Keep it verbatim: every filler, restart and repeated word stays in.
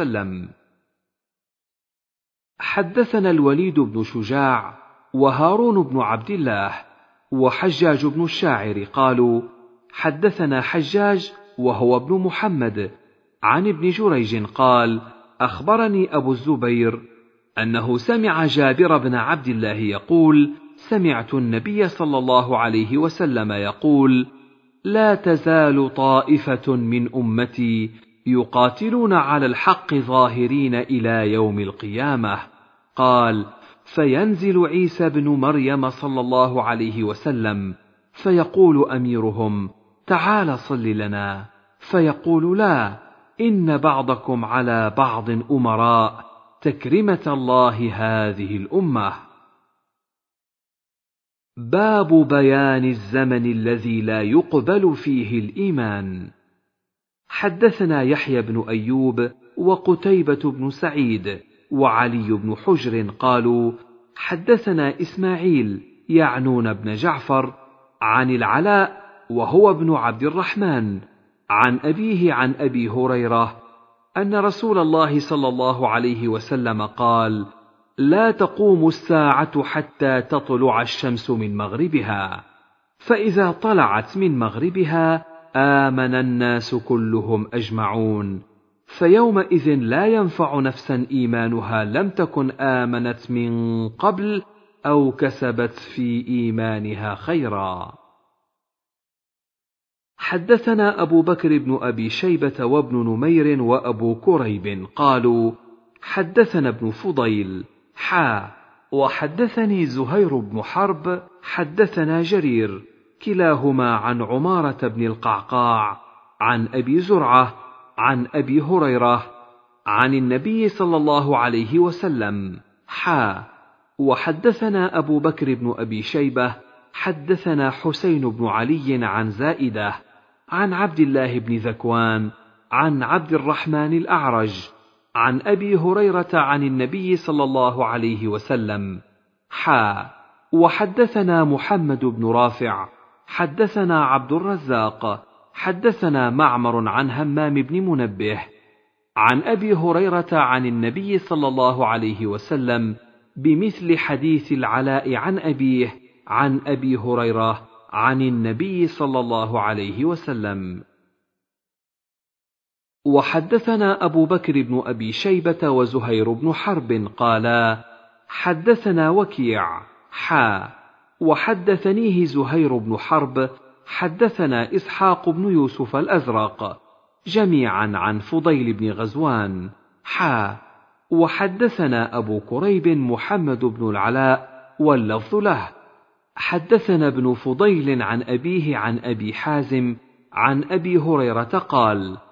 وسلم. حدثنا الوليد بن شجاع وهارون بن عبد الله وحجاج بن الشاعر قالوا: حدثنا حجاج وهو ابن محمد عن ابن جريج قال: أخبرني أبو الزبير أنه سمع جابر بن عبد الله يقول: سمعت النبي صلى الله عليه وسلم يقول: لا تزال طائفة من أمتي يقاتلون على الحق ظاهرين إلى يوم القيامة. قال: فينزل عيسى بن مريم صلى الله عليه وسلم فيقول أميرهم: تعال صل لنا، فيقول: لا، إن بعضكم على بعض أمراء، تكرمة الله هذه الأمة. باب بيان الزمن الذي لا يقبل فيه الإيمان. حدثنا يحيى بن أيوب وقتيبة بن سعيد وعلي بن حجر قالوا: حدثنا إسماعيل يعنون بن جعفر عن العلاء وهو ابن عبد الرحمن عن أبيه عن أبي هريرة أن رسول الله صلى الله عليه وسلم قال: لا تقوم الساعة حتى تطلع الشمس من مغربها، فإذا طلعت من مغربها آمن الناس كلهم أجمعون، فيومئذ لا ينفع نفسا إيمانها لم تكن آمنت من قبل أو كسبت في إيمانها خيرا. حدثنا أبو بكر بن أبي شيبة وابن نمير وأبو كريب قالوا: حدثنا ابن فضيل حا وحدثني زهير بن حرب حدثنا جرير كلاهما عن عمارة بن القعقاع عن أبي زرعة عن أبي هريرة عن النبي صلى الله عليه وسلم حا وحدثنا أبو بكر بن أبي شيبة حدثنا حسين بن علي عن زائدة عن عبد الله بن ذكوان عن عبد الرحمن الأعرج عن أبي هريرة عن النبي صلى الله عليه وسلم حا وحدثنا محمد بن رافع حدثنا عبد الرزاق حدثنا معمر عن همام بن منبه عن أبي هريرة عن النبي صلى الله عليه وسلم بمثل حديث العلاء عن أبيه عن أبي هريرة عن النبي صلى الله عليه وسلم. وحدثنا أبو بكر بن أبي شيبة وزهير بن حرب قالا: حدثنا وكيع حا وحدثنيه زهير بن حرب حدثنا إسحاق بن يوسف الأزرق جميعا عن فضيل بن غزوان حا وحدثنا أبو كريب محمد بن العلاء واللفظ له حدثنا ابن فضيل عن أبيه عن أبي حازم عن أبي هريرة قال: